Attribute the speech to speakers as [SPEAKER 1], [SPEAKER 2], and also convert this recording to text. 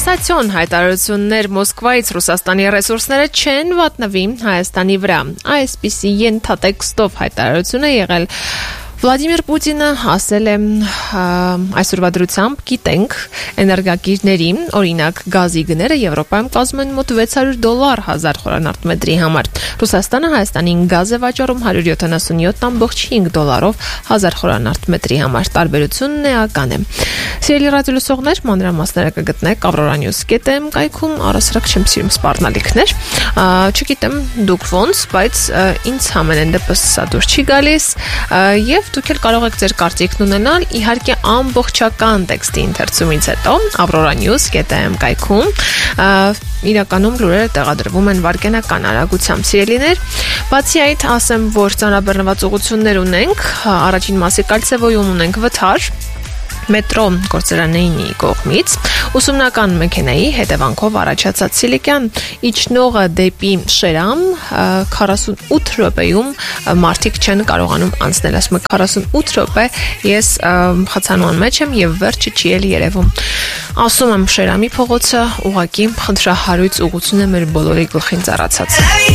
[SPEAKER 1] Սենսացիոն հայտարարություններ Մոսկվայից Ռուսաստանի ռեսուրսները չեն վատնվի Հայաստանի վրա։ Այսպիսի ենթատեքստով հայտարարություն է եղել Վլադիմիր Պուտինը ասել է այսօրվա դրությամբ գիտենք էներգակիրների, օրինակ գազի գները Եվրոպայում կազմում են մոտ $600 1000 խորանարդ համար։ Ռուսաստանը Հայաստանին գազ է վաճառում $177.5 1000 խորանարդ համար։ Տարբերությունն էական է։ Սիրելի ռադիոլսողներ, մանրամասները կգտնեք Aurora.news.am կայքում, առասարակ չեմ սիրում սպառնալիքներ։ Չգիտեմ դուք ոնց, բայց ինձ համենայն դեպս սա դուր չի գալիս եւ դուք էլ կարող եք ձեր կարծիքն ունենալ իհարկե ամբողջական տեքստի ընթերցումից հետո Aurora.news.am կայքում իրականում լուրերը տեղադրվում են վարկենական արագությամբ սիրելիներ բացի այդ ասեմ որ ծանրաբեռնված ուղղություններ ունենք առաջին մասի կալցեվոյում ունենք վթար մետրո գործարանների կողմից ուսումնական մեքենայի հետևանքով առաջացած Սիլիկյան իջնողը դեպի Շերամ 48 րոպեում մարդիկ չեն կարողանում անցնել ասում եմ 48 րոպե ես խցանման մեջ եմ եւ վերջը չի էլ երևում ասում եմ Շերամի փողոցը ուղակի խնդրահարույց ուղղություն է մեր բոլորի գլխին ծառացած